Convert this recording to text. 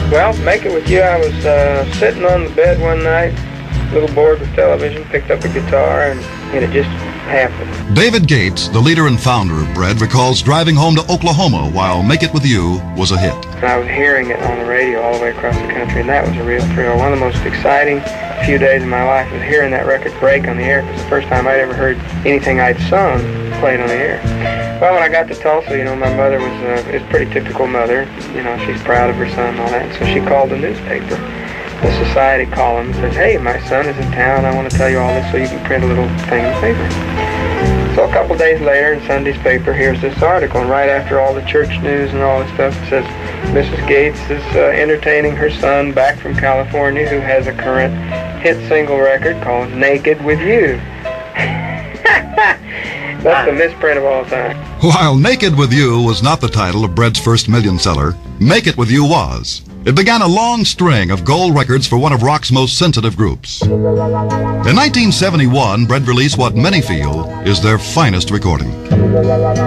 Well, Make It With You, I was sitting on the bed one night, a little bored with television, picked up a guitar, and it just happened. David Gates, the leader and founder of Bread, recalls driving home to Oklahoma while Make It With You was a hit. And I was hearing it on the radio all the way across the country, and that was a real thrill. One of the most exciting few days of my life was hearing that record break on the air. It was the first time I'd ever heard anything I'd sung played on the air. Well, when I got to Tulsa, my mother was a pretty typical mother. She's proud of her son and all that, so she called the newspaper. The society column says, "Hey, my son is in town. I want to tell you all this so you can print a little thing in the paper." So a couple days later in Sunday's paper, here's this article, and right after all the church news and all this stuff, it says, "Mrs. Gates is entertaining her son back from California who has a current hit single record called Naked With You." That's the misprint of all time. While Naked With You was not the title of Bread's first million seller, Make It With You was. It began a long string of gold records for one of rock's most sensitive groups. In 1971, Bread released what many feel is their finest recording.